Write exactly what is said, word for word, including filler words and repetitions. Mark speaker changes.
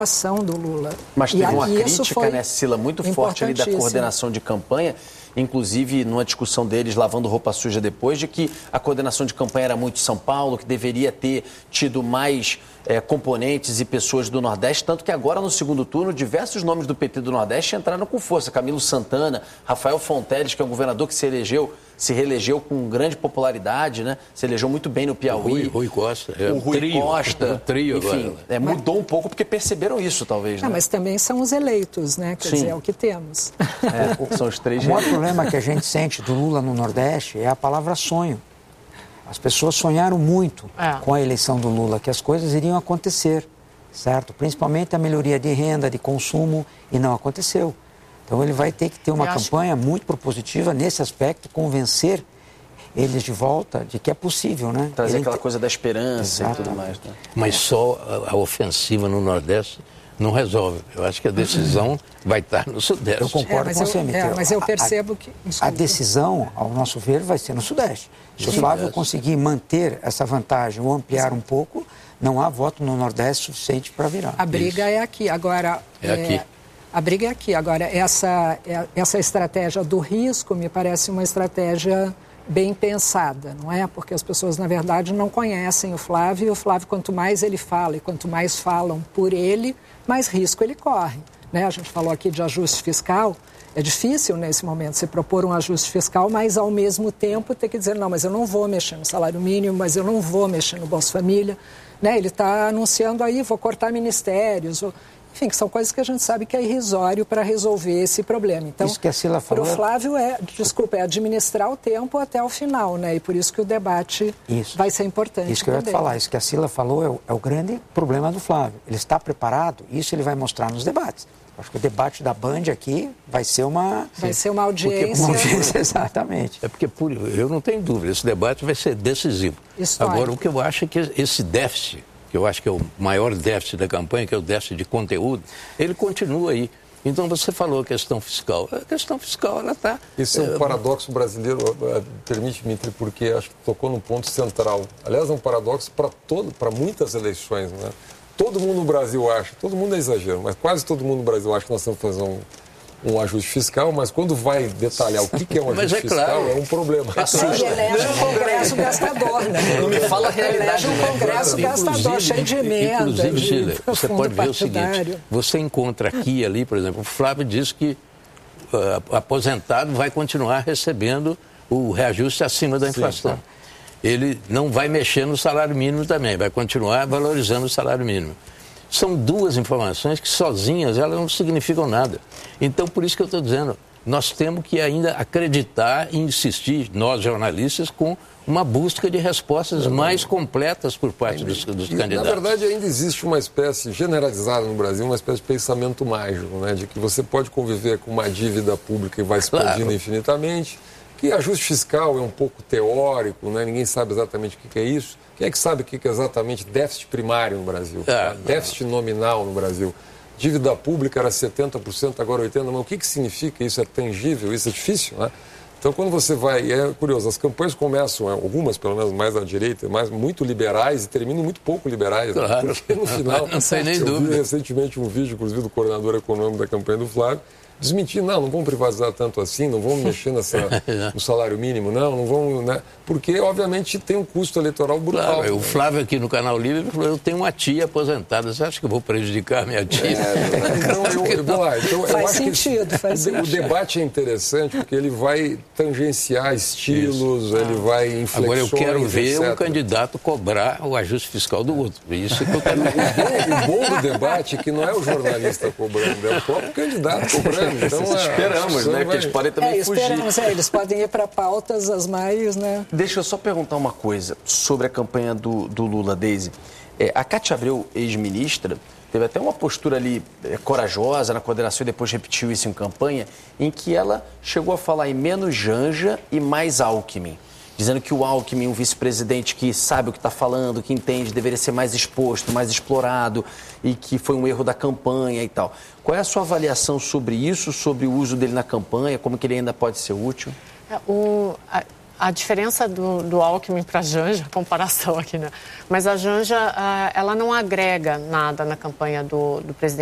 Speaker 1: ação do Lula.
Speaker 2: Mas teve
Speaker 1: e
Speaker 2: uma crítica,
Speaker 1: foi
Speaker 2: né, Cila, muito forte ali da coordenação de campanha, inclusive numa discussão deles lavando roupa suja depois, de que a coordenação de campanha era muito São Paulo, que deveria ter tido mais é, componentes e pessoas do Nordeste, tanto que agora no segundo turno diversos nomes do P T do Nordeste entraram com força. Camilo Santana, Rafael Fonteles, que é um governador que se elegeu, se reelegeu com grande popularidade, né? Se elegeu muito bem no Piauí.
Speaker 3: O Rui, Rui Costa.
Speaker 2: É, o Rui
Speaker 3: trio,
Speaker 2: Costa.
Speaker 3: O trio
Speaker 2: enfim,
Speaker 3: agora.
Speaker 2: É, mudou um pouco porque perceberam isso, talvez, né?
Speaker 1: Ah, mas também são os eleitos, né? Quer
Speaker 2: Sim.
Speaker 1: dizer, é o que temos.
Speaker 2: É, são os três.
Speaker 4: O maior problema que a gente sente do Lula no Nordeste é a palavra sonho. As pessoas sonharam muito é. com a eleição do Lula, que as coisas iriam acontecer, certo? Principalmente a melhoria de renda, de consumo, e não aconteceu. Então ele vai ter que ter uma Eu campanha acho... muito propositiva nesse aspecto, convencer eles de volta de que é possível, né?
Speaker 2: Trazer
Speaker 4: Ele
Speaker 2: aquela
Speaker 4: te...
Speaker 2: coisa da esperança
Speaker 4: Exato.
Speaker 2: e tudo mais. Né?
Speaker 3: Mas só a, a ofensiva no Nordeste não resolve. Eu acho que a decisão vai estar no Sudeste.
Speaker 4: Eu concordo
Speaker 1: é,
Speaker 4: com você, Miquel.
Speaker 1: É, mas eu percebo
Speaker 4: a,
Speaker 1: que...
Speaker 4: Desculpa. A decisão, ao nosso ver, vai ser no Sudeste. Se o Flávio conseguir manter essa vantagem ou ampliar um pouco, não há voto no Nordeste suficiente para virar.
Speaker 1: A briga Isso. é aqui. Agora...
Speaker 3: É, é aqui.
Speaker 1: A briga é aqui. Agora, essa, essa estratégia do risco me parece uma estratégia bem pensada, não é? Porque as pessoas, na verdade, não conhecem o Flávio, e o Flávio, quanto mais ele fala e quanto mais falam por ele, mais risco ele corre, né? A gente falou aqui de ajuste fiscal, é difícil nesse momento se propor um ajuste fiscal, mas ao mesmo tempo ter que dizer, não, mas eu não vou mexer no salário mínimo, mas eu não vou mexer no Bolsa Família, né? Ele está anunciando aí, vou cortar ministérios, vou... Enfim, que são coisas que a gente sabe que é irrisório para resolver esse problema. Então,
Speaker 4: isso que a Cila falou...
Speaker 1: para o Flávio é, desculpa, é administrar o tempo até o final, né? E por isso que o debate isso. vai ser importante.
Speaker 4: Isso que eu ia te falar, isso que a Cila falou é o, é o grande problema do Flávio. Ele está preparado, isso ele vai mostrar nos debates. Acho que o debate da Band aqui vai ser uma...
Speaker 1: Vai ser uma audiência.
Speaker 4: Uma audiência, exatamente.
Speaker 3: É porque, por, eu não tenho dúvida, esse debate vai ser decisivo.
Speaker 1: Histórico.
Speaker 3: Agora, o que eu acho é que esse déficit, que eu acho que é o maior déficit da campanha, que é o déficit de conteúdo, ele continua aí. Então, você falou a questão fiscal. A questão fiscal, ela está...
Speaker 5: Isso é um é, paradoxo brasileiro, permite-me, porque acho que tocou num ponto central. Aliás, é um paradoxo para todo, para muitas eleições, né? Todo mundo no Brasil acha, todo mundo é exagero, mas quase todo mundo no Brasil acha que nós temos que fazer um, um ajuste fiscal, mas quando vai detalhar o que, que é um ajuste
Speaker 3: é
Speaker 5: fiscal,
Speaker 3: claro.
Speaker 5: é um problema.
Speaker 1: Ele elege um Congresso gastador, né?
Speaker 2: Não me fala a realidade.
Speaker 1: Elege um Congresso gastador, cheio de emenda.
Speaker 3: Inclusive,
Speaker 1: de
Speaker 3: Chile, você pode ver
Speaker 1: partidário.
Speaker 3: o seguinte, você encontra aqui e ali, por exemplo, o Flávio diz que uh, aposentado vai continuar recebendo o reajuste acima da inflação. Sim, tá. Ele não vai mexer no salário mínimo também, vai continuar valorizando o salário mínimo. São duas informações que sozinhas elas não significam nada. Então, por isso que eu estou dizendo, nós temos que ainda acreditar e insistir, nós jornalistas, com uma busca de respostas mais completas por parte dos, dos
Speaker 5: e,
Speaker 3: candidatos.
Speaker 5: Na verdade, ainda existe uma espécie generalizada no Brasil, uma espécie de pensamento mágico, né? De que você pode conviver com uma dívida pública e vai expandindo claro. infinitamente, que ajuste fiscal é um pouco teórico, né? Ninguém sabe exatamente o que é isso. Quem é que sabe o que é exatamente déficit primário no Brasil?
Speaker 3: É,
Speaker 5: déficit nominal no Brasil? Dívida pública era setenta por cento, agora oitenta por cento. Mas o que, que significa? Isso é tangível? Isso é difícil, né? Então, quando você vai... E é curioso, as campanhas começam, algumas pelo menos mais à direita, mais muito liberais e terminam muito pouco liberais.
Speaker 3: Claro.
Speaker 5: Né? Porque no final...
Speaker 3: Não sei nem
Speaker 5: eu
Speaker 3: dúvida.
Speaker 5: vi recentemente um vídeo, inclusive, do coordenador econômico da campanha do Flávio, desmentir, não, não vamos privatizar tanto assim, não vamos mexer nessa, no salário mínimo, não, não vamos, né? Porque, obviamente, tem um custo eleitoral brutal.
Speaker 3: Claro,
Speaker 5: né?
Speaker 3: o Flávio aqui no Canal Livre falou, eu tenho uma tia aposentada, você acha que eu vou prejudicar a minha tia?
Speaker 5: É, então, eu, eu, vou lá, então,
Speaker 1: faz
Speaker 5: eu acho
Speaker 1: sentido,
Speaker 5: que
Speaker 1: faz
Speaker 5: o,
Speaker 1: sentido.
Speaker 5: O debate é interessante porque ele vai tangenciar estilos, ele vai inflexões,
Speaker 3: Agora, eu quero ver
Speaker 5: etcétera.
Speaker 3: um candidato cobrar o ajuste fiscal do outro. Isso que eu quero ver.
Speaker 5: O bom do debate é que não é o jornalista cobrando, é o próprio candidato cobrando. Então, é,
Speaker 2: Esperamos, né?
Speaker 5: vai...
Speaker 2: Que eles podem também
Speaker 1: é,
Speaker 2: fugir.
Speaker 1: Esperamos, é, eles podem ir para pautas as mais, né?
Speaker 2: Deixa eu só perguntar uma coisa sobre a campanha do, do Lula, Deise. É, a Cátia Abreu, ex-ministra, teve até uma postura ali é, corajosa na coordenação e depois repetiu isso em campanha, em que ela chegou a falar em menos Janja e mais Alckmin. Dizendo que o Alckmin, um vice-presidente que sabe o que está falando, que entende, deveria ser mais exposto, mais explorado e que foi um erro da campanha e tal. Qual é a sua avaliação sobre isso, sobre o uso dele na campanha, como que ele ainda pode ser útil?
Speaker 6: O, a, a diferença do, do Alckmin para a Janja, comparação aqui, né? Mas a Janja, ela não agrega nada na campanha do, do presidente.